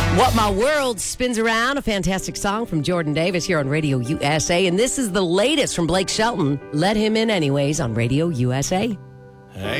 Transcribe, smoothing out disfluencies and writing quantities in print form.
What My World Spins Around, a fantastic song from Jordan Davis here on Radio USA. And this is the latest from Blake Shelton. Let Him In Anyways on Radio USA. Hey.